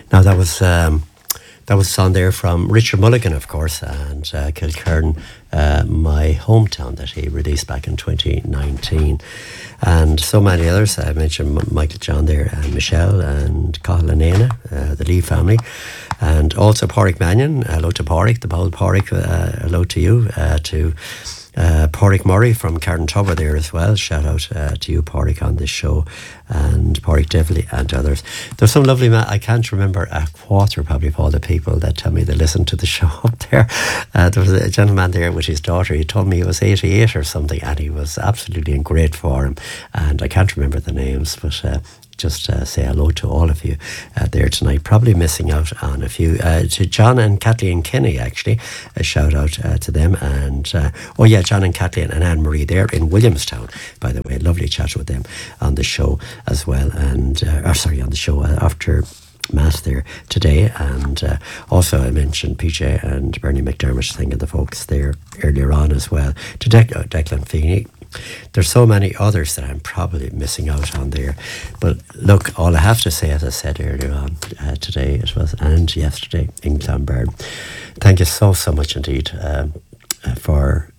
Now that was a song there from Richard Mulligan, of course, and Kilkerran, My Hometown, that he released back in 2019. And so many others. I mentioned Michael John there, and Michelle, and Cathal and Éanna, the Lee family. And also Pádraig Mannion. Hello to Pádraig, the bold Pádraig. Hello to you, to Pádraig Murray from Carrantubber there as well. Shout out to you, Pádraig, on this show, and Pádraig Devlin and others. There's some lovely I can't remember a quarter probably of all the people that tell me they listen to the show up there. There was a gentleman there with his daughter. He told me he was 88 or something, and he was absolutely in great form. And I can't remember the names, but just say hello to all of you there tonight. Probably missing out on a few. To John and Kathleen Kenny, actually, a shout out to them. And John and Kathleen and Anne-Marie there in Williamstown, by the way. Lovely chat with them on the show as well. And on the show after Mass there today. And also I mentioned PJ and Bernie McDermott, thanking the folks there earlier on as well. To Declan Feeney. There's so many others that I'm probably missing out on there. But look, all I have to say, as I said earlier on today, it was, and yesterday in Clonberne, thank you so much indeed for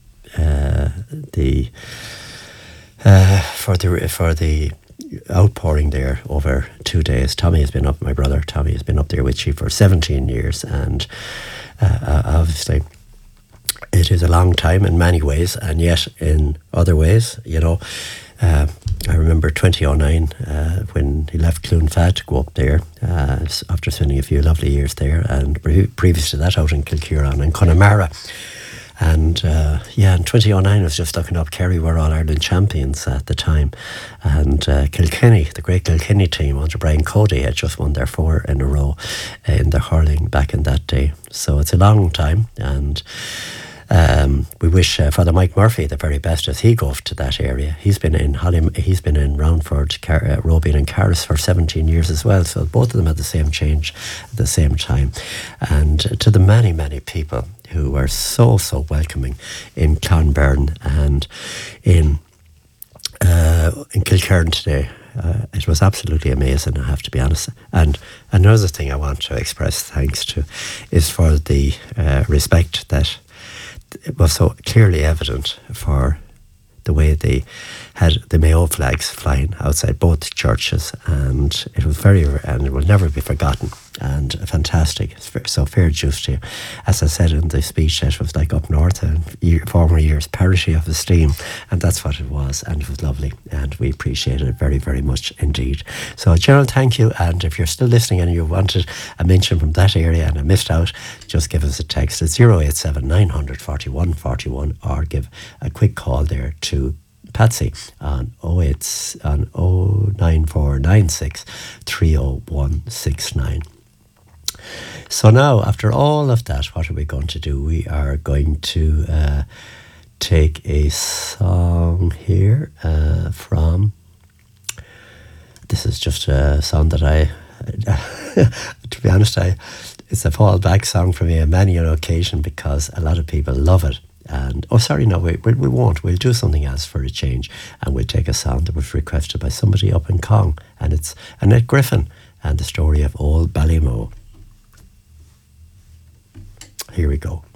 the outpouring there over 2 days. Tommy has been up, my brother Tommy has been up there with you for 17 years, and obviously it is a long time in many ways, and yet in other ways, I remember 2009 when he left Clonfad to go up there after spending a few lovely years there, and previous to that out in Kilkieran and Connemara. And in 2009 I was just looking up, Kerry were All-Ireland champions at the time, and Kilkenny, the great Kilkenny team under Brian Cody, had just won their 4 in a row in the hurling back in that day. So it's a long time, and we wish Father Mike Murphy the very best as he goes to that area. He's been in Roundford, Robein and Carris for 17 years as well, so both of them had the same change at the same time. And to the many people who were so welcoming in Clonberne and in Kilkerran today. It was absolutely amazing, I have to be honest. And another thing I want to express thanks to is for the respect that it was so clearly evident for the way they had the Mayo flags flying outside both churches, and it was and it will never be forgotten, and fantastic. So fair dues to you. As I said in the speech, it was like up north and former years, parity of esteem, and that's what it was, and it was lovely, and we appreciated it very, very much indeed. So Gerald, thank you, and if you're still listening and you wanted a mention from that area and I missed out, just give us a text at 087 900 41 41, or give a quick call there to Patsy on 09496 30169. So now, after all of that, what are we going to do? We are going to take a song here from, this is just a song that to be honest, it's a fallback song for me on many an occasion because a lot of people love it. And we won't. We'll do something else for a change, and we'll take a song that was requested by somebody up in Cong, and it's Annette Griffin and the story of Old Ballymo. Here we go.